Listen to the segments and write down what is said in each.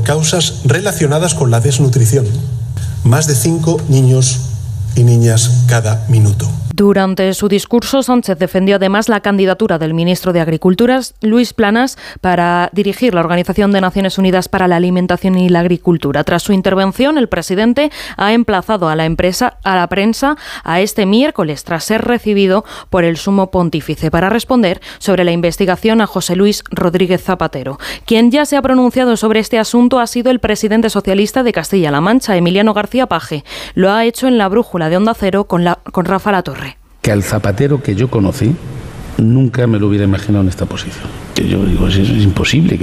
por causas relacionadas con la desnutrición. Más de 5 niños y niñas cada minuto. Durante su discurso, Sánchez defendió además la candidatura del ministro de Agricultura, Luis Planas, para dirigir la Organización de Naciones Unidas para la Alimentación y la Agricultura. Tras su intervención, el presidente ha emplazado a la prensa a este miércoles, tras ser recibido por el Sumo Pontífice, para responder sobre la investigación a José Luis Rodríguez Zapatero. Quien ya se ha pronunciado sobre este asunto ha sido el presidente socialista de Castilla-La Mancha, Emiliano García Paje. Lo ha hecho en la brújula de Onda Cero con Rafa Latorre. Que al Zapatero que yo conocí nunca me lo hubiera imaginado en esta posición. Yo digo, es imposible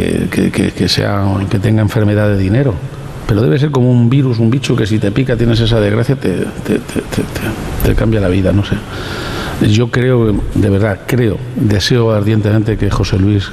que tenga enfermedad de dinero, pero debe ser como un virus, un bicho que si te pica tienes esa desgracia, te cambia la vida, no sé. Yo creo, de verdad, deseo ardientemente que José Luis,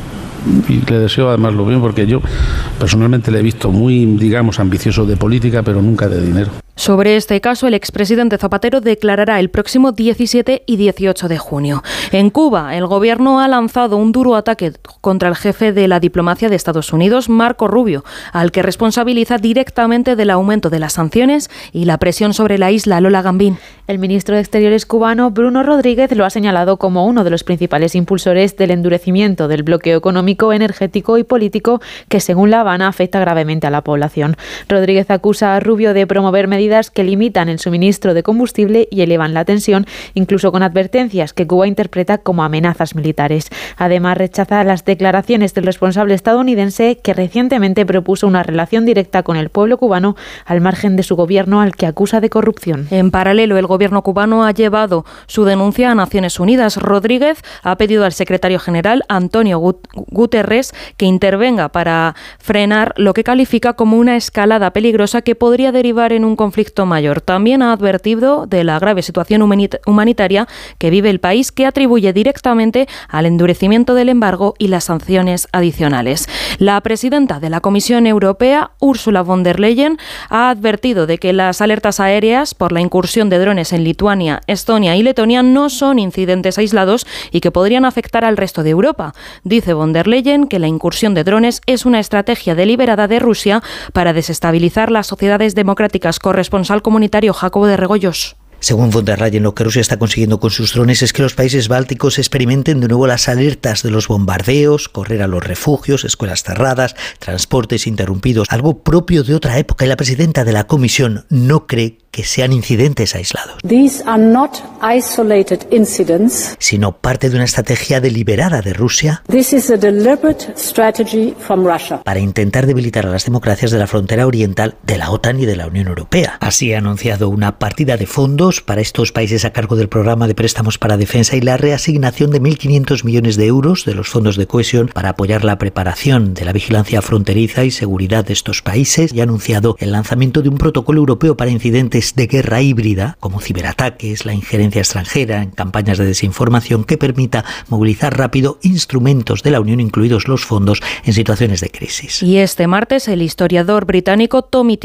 y le deseo además lo bien, porque yo personalmente le he visto muy, digamos, ambicioso de política, pero nunca de dinero. Sobre este caso, el expresidente Zapatero declarará el próximo 17 y 18 de junio. En Cuba, el gobierno ha lanzado un duro ataque contra el jefe de la diplomacia de Estados Unidos, Marco Rubio, al que responsabiliza directamente del aumento de las sanciones y la presión sobre la isla. Lola Gambín. El ministro de Exteriores cubano, Bruno Rodríguez, lo ha señalado como uno de los principales impulsores del endurecimiento del bloqueo económico, energético y político que, según La Habana, afecta gravemente a la población. Rodríguez acusa a Rubio de promover medidas que limitan el suministro de combustible y elevan la tensión, incluso con advertencias que Cuba interpreta como amenazas militares. Además, rechaza las declaraciones del responsable estadounidense que recientemente propuso una relación directa con el pueblo cubano al margen de su gobierno, al que acusa de corrupción. En paralelo, el gobierno cubano ha llevado su denuncia a Naciones Unidas. Rodríguez ha pedido al secretario general, Antonio Guterres, que intervenga para frenar lo que califica como una escalada peligrosa que podría derivar en un conflicto mayor. También ha advertido de la grave situación humanitaria que vive el país, que atribuye directamente al endurecimiento del embargo y las sanciones adicionales. La presidenta de la Comisión Europea, Ursula von der Leyen, ha advertido de que las alertas aéreas por la incursión de drones en Lituania, Estonia y Letonia no son incidentes aislados y que podrían afectar al resto de Europa. Dice von der Leyen que la incursión de drones es una estrategia deliberada de Rusia para desestabilizar las sociedades democráticas. Corresponsal comunitario Jacobo de Regoyos. Según von der Leyen, lo que Rusia está consiguiendo con sus drones es que los países bálticos experimenten de nuevo las alertas de los bombardeos, correr a los refugios, escuelas cerradas, transportes interrumpidos, algo propio de otra época, y la presidenta de la Comisión no cree que sean incidentes aislados. These are not isolated incidents, sino parte de una estrategia deliberada de Rusia. This is a deliberate strategy from Russia. Para intentar debilitar a las democracias de la frontera oriental de la OTAN y de la Unión Europea. Así ha anunciado una partida de fondos para estos países a cargo del programa de préstamos para defensa y la reasignación de 1.500 millones de euros de los fondos de cohesión para apoyar la preparación de la vigilancia fronteriza y seguridad de estos países, y ha anunciado el lanzamiento de un protocolo europeo para incidentes de guerra híbrida, como ciberataques, la injerencia extranjera en campañas de desinformación, que permita movilizar rápido instrumentos de la Unión, incluidos los fondos, en situaciones de crisis. Y este martes el historiador británico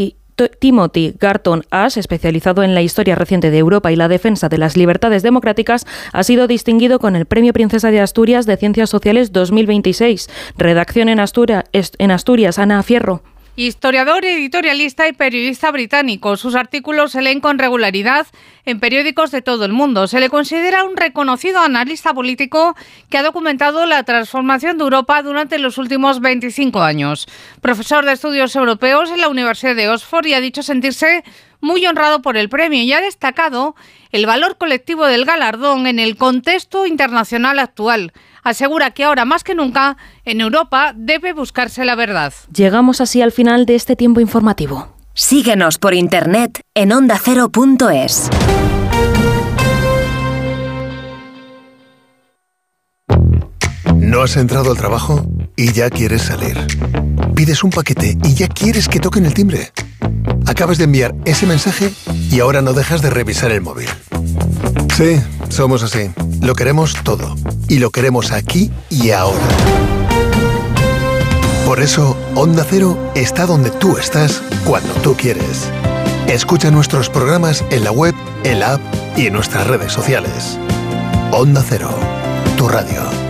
Timothy Garton Ash, especializado en la historia reciente de Europa y la defensa de las libertades democráticas, ha sido distinguido con el Premio Princesa de Asturias de Ciencias Sociales 2026. Redacción en Asturias, Ana Fierro. Historiador, editorialista y periodista británico. Sus artículos se leen con regularidad en periódicos de todo el mundo. Se le considera un reconocido analista político que ha documentado la transformación de Europa durante los últimos 25 años. Profesor de estudios europeos en la Universidad de Oxford, y ha dicho sentirse muy honrado por el premio, y ha destacado el valor colectivo del galardón en el contexto internacional actual. Asegura que ahora más que nunca en Europa debe buscarse la verdad. Llegamos así al final de este tiempo informativo. Síguenos por internet en ondacero.es. ¿No has entrado al trabajo y ya quieres salir? ¿Pides un paquete y ya quieres que toquen el timbre? Acabas de enviar ese mensaje y ahora no dejas de revisar el móvil. Sí, somos así. Lo queremos todo. Y lo queremos aquí y ahora. Por eso, Onda Cero está donde tú estás, cuando tú quieres. Escucha nuestros programas en la web, en la app y en nuestras redes sociales. Onda Cero, tu radio.